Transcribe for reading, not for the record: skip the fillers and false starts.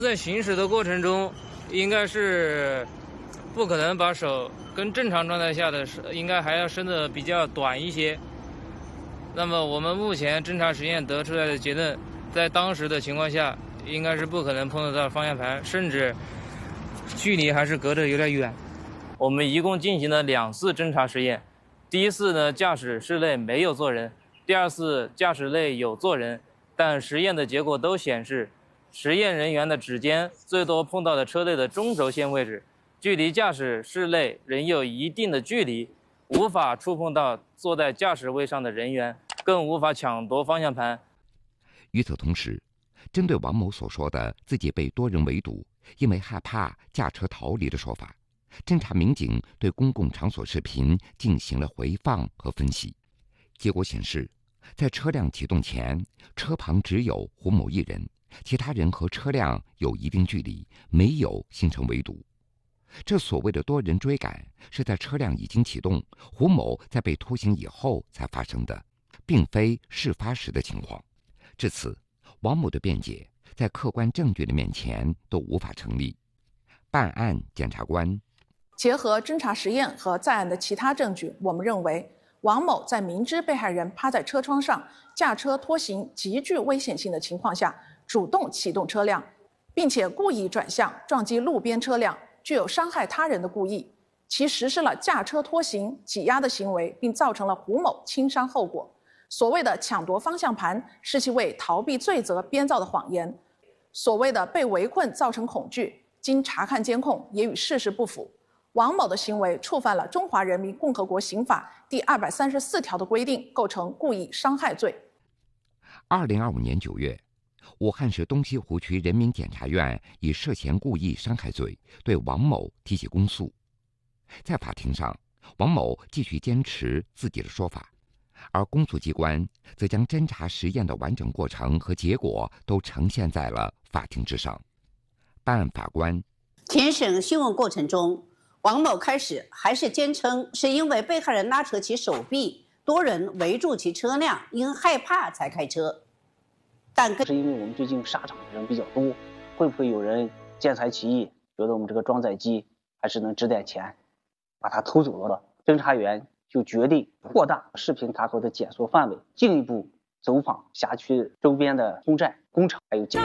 在行驶的过程中，应该是不可能把手跟正常状态下的应该还要伸得比较短一些。那么我们目前侦查实验得出来的结论，在当时的情况下，应该是不可能碰得到方向盘，甚至距离还是隔得有点远。我们一共进行了2次侦查实验，第一次呢，驾驶室内没有坐人，第二次驾驶内有坐人，但实验的结果都显示，实验人员的指尖最多碰到了车内的中轴线位置，距离驾驶室内仍有一定的距离，无法触碰到坐在驾驶位上的人员，更无法抢夺方向盘。 与此同时，针对王某所说的自己被多人围堵，因为害怕驾车逃离的说法，侦查民警对公共场所视频进行了回放和分析。结果显示，在车辆启动前，车旁只有胡某一人，其他人和车辆有一定距离，没有形成围堵。这所谓的多人追赶，是在车辆已经启动，胡某在被拖行以后才发生的，并非事发时的情况。至此，王某的辩解在客观证据的面前都无法成立。办案检察官结合侦查实验和在案的其他证据，我们认为王某在明知被害人趴在车窗上，驾车拖行极具危险性的情况下，主动启动车辆，并且故意转向撞击路边车辆，具有伤害他人的故意，其实施了驾车拖行、挤压的行为，并造成了胡某轻伤后果。所谓的抢夺方向盘，是其为逃避罪责编造的谎言；所谓的被围困造成恐惧，经查看监控也与事实不符。王某的行为触犯了《中华人民共和国刑法》第234条的规定，构成故意伤害罪。 2025年9月，武汉市东西湖区人民检察院以涉嫌故意伤害罪对王某提起公诉。在法庭上，王某继续坚持自己的说法，而公诉机关则将侦查实验的完整过程和结果都呈现在了法庭之上。办案法官庭审讯问过程中，王某开始还是坚称是因为被害人拉扯其手臂，多人围住其车辆，因害怕才开车。但是因为我们最近沙场的人比较多，会不会有人见财起意，觉得我们这个装载机还是能值点钱，把它偷走了？侦查员就决定扩大视频查核的检索范围，进一步走访辖区周边的公站、工厂还有警。